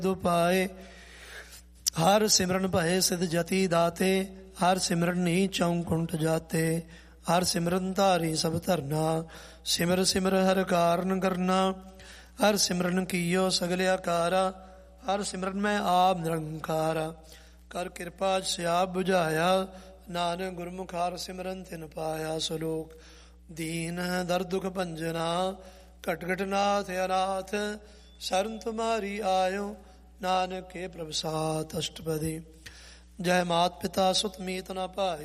ਦੁਪਾਏ। ਹਰ ਸਿਮਰਨ ਭਏ ਸਿਧ ਜਤੀ ਦਾਤੇ, ਹਰ ਸਿਮਰਨ ਨੀ ਚੌਂਕੁੰਠ ਜਾਤੇ। ਹਰ ਸਿਮਰਨ ਧਾਰੀ ਸਭ ਧਰਨਾ, ਸਿਮਰ ਸਿਮਰ ਹਰ ਕਾਰਨ ਕਰਨਾ। ਹਰ ਸਿਮਰਨ ਕੀਓ ਸਗਲ ਆਕਾਰਾ, ਹਰ ਸਿਮਰਨ ਮੈਂ ਆਪ ਨਿਰੰਕਾਰਾ। ਕਰ ਕਿਰਪਾ ਸਿਆਪ ਬੁਝਾਇਆ, ਨਾਨਕ ਗੁਰਮੁਖ ਹਰ ਸਿਮਰਨ ਤਿਨ ਪਾਇਆ। ਸਲੋਕ ਦੀਨ ਦਰ ਦੁਖ ਭੰਜਨਾ, ਘਟ ਘਟ ਨਾਥ ਅਨਾਥ। ਸ਼ਰਨ ਤੁਮਾਰੀ ਆਇਓ, ਨਾਨਕ ਕੇ ਪ੍ਰਭ ਸਾਥ। ਅਸ਼ਟਪਦੀ। ਜੈ ਮਾਤ ਪਿਤਾ ਸੁਤ ਮੀਤ ਨ ਭਾਈ,